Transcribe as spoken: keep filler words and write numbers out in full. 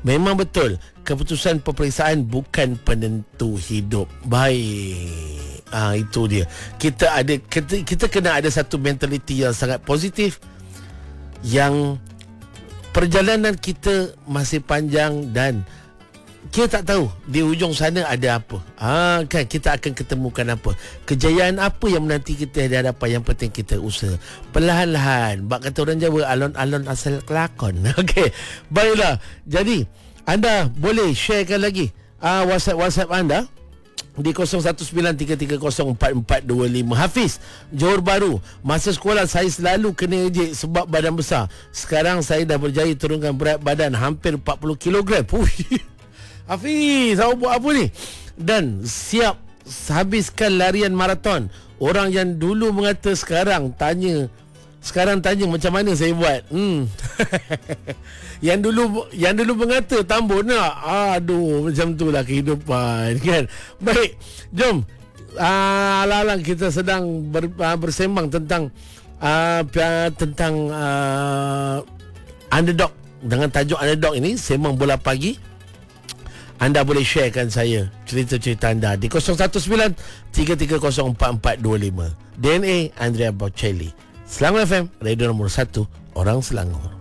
Memang betul, keputusan peperiksaan bukan penentu hidup. Baik. Ah, itu dia. Kita ada kita, kita kena ada satu mentaliti yang sangat positif, yang perjalanan kita masih panjang dan kita tak tahu di ujung sana ada apa. Ah, kan kita akan ketemukan apa. Kejayaan apa yang menanti kita di hadapan. Yang penting kita usaha perlahan-lahan. Bak kata orang Jawa, alon-alon asal kelakon. Okey. Baiklah. Jadi anda boleh sharekan lagi ah, WhatsApp WhatsApp anda di kosong satu sembilan tiga tiga kosong empat empat dua lima. Hafiz, Johor Bahru. Masa sekolah saya selalu kena ejek sebab badan besar. Sekarang saya dah berjaya turunkan berat badan hampir empat puluh kilogram. Hafiz, awak buat apa ni? Dan siap habiskan larian maraton. Orang yang dulu mengata sekarang tanya Sekarang tanya macam mana saya buat. Hmm. Yang dulu yang dulu mengata tambun nak. Aduh, macam itulah kehidupan kan. Baik, jom. Ah, alang-alang kita sedang ber, uh, bersembang tentang uh, tentang uh, underdog. Dengan tajuk underdog ini, sembang bola pagi. Anda boleh sharekan saya cerita-cerita anda di kosong satu sembilan tiga tiga kosong empat empat dua lima. D N A Andrea Bocelli, Selangor F M, radio nombor satu, orang Selangor.